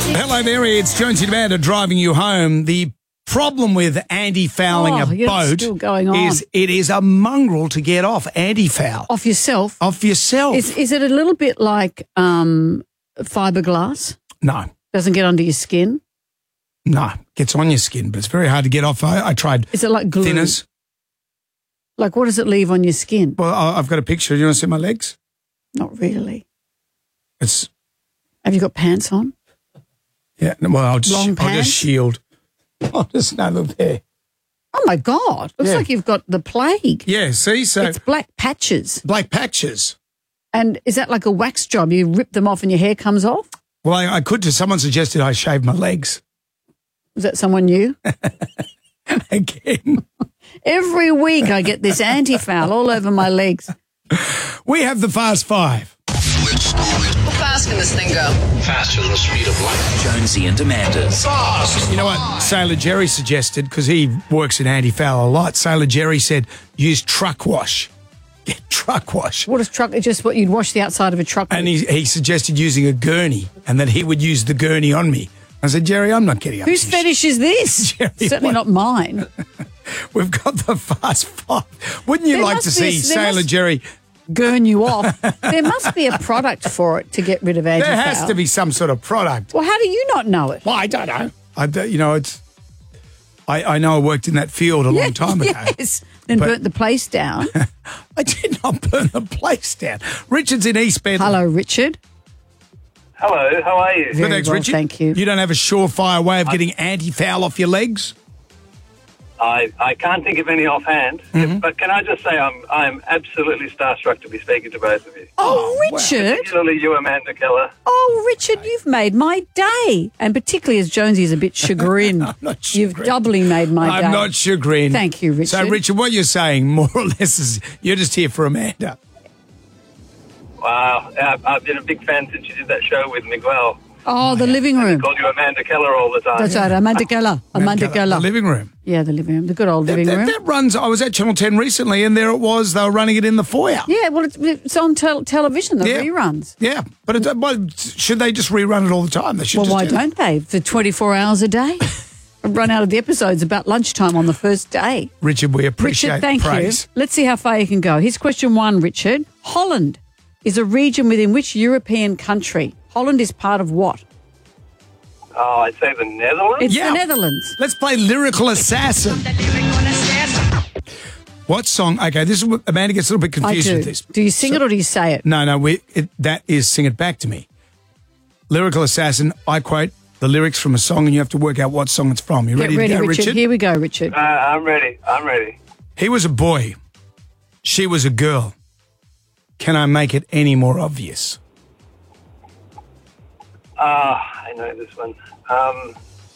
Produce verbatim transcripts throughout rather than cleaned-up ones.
Hello there, it's Jonesy Amanda driving you home. The problem with anti-fouling Oh, a yeah, it's boat still going on. is it is a mongrel to get off anti-foul. Off yourself. Off yourself. Is, is it a little bit like um, fiberglass? no, Doesn't get under your skin? no, gets on your skin, but it's very hard to get off. I, I tried Is it like glue? thinners. Like, what does it leave on your skin? Well, I- I've got a picture. You want to see my legs? Not really. It's, Have you got pants on? yeah, no, well, I'll just, Long I'll pants? just shield. I'll just, no, look there. Oh, my God. Looks Yeah. like you've got the plague. Yeah, see, so It's black patches. black patches. And is that like a wax job? You rip them off and your hair comes off? Well, I, I could, someone suggested I shave my legs Was that someone new? again. Every week I get this anti-foul all over my legs. We have the Fast Five. How fast can this thing go? Faster than the speed of light. Jonesy and Amanda's. You know what Sailor Jerry suggested, because he works in anti-foul a lot. Sailor Jerry said, use truck wash. Get truck wash. What is truck? It's just what you'd wash the outside of a truck And with. he, he suggested using a gurney and that he would use the gurney on me. I said, Jerry, I'm not getting up. Whose to this fetish is this? Jerry, Certainly what- not mine. shit. We've got the Fast Five. Wouldn't you There like must to be a- see there Sailor must- Jerry? Gurn you off. There must be a product for it to get rid of anti-foul. There has to be some sort of product. Well, how do you not know it? Well, I don't know. I, don't- you know, it's. I, I know I worked in that field a long time ago. Yes. Then But- burnt the place down. I did not burn the place down. Richard's in East Bedford. Hello, Richard. Hello, how are you? Very Good, thanks, well, Richard. thank you. You don't have a surefire way of getting anti-foul off your legs? I, I can't think of any offhand, Mm-hmm. but can I just say I'm I'm absolutely starstruck to be speaking to both of you. Oh, wow. Richard. Particularly you, Amanda Keller. Oh, Richard, you've made my day. And particularly as Jonesy is a bit chagrined. I'm not You've chagrined. doubly made my day. I'm not chagrined. Thank you, Richard. So, Richard, what you're saying, more or less, is you're just here for Amanda. Wow, I've, I've been a big fan since you did that show with Miguel. Oh, the living I room. called you Amanda Keller all the time. That's right, Amanda Keller. Amanda Keller. The living room. Yeah, the living room. The good old That, living that- room. that runs, I was at Channel ten recently, and there it was. They were running it in the foyer. Yeah, well, it's, it's on tel- television, the Yeah. reruns. Yeah, but it, well, should they just rerun it all the time? They should Well, just why do- don't they? For twenty-four hours a day. Run out of the episodes about lunchtime on the first day. Richard, we appreciate Richard, thank praise. you. Let's see how far you can go. Here's question one, Richard. Holland is a region within which European country? Holland is part of what? Oh, I'd say the Netherlands. It's Yeah. the Netherlands. Let's play Lyrical Assassin. What song? Okay, this is what Amanda gets a little bit I confused do. with this. Do you sing So- it or do you say it? No, no, we, it, that is Sing It Back to Me. Lyrical Assassin, I quote the lyrics from a song and you have to work out what song it's from. You Get ready, ready, to go, Richard. Richard? Here we go, Richard. Uh, I'm ready. I'm ready. He was a boy. She was a girl. Can I make it any more obvious? Ah, I know this one. Um,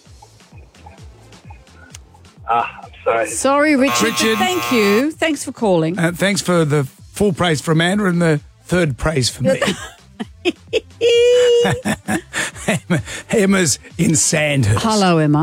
ah, I'm sorry. Sorry, Richard. but Richard. Thank you. Thanks for calling. Uh, thanks for the full praise for Amanda and the third praise for me. Emma's in Sandhurst. Hello, Emma.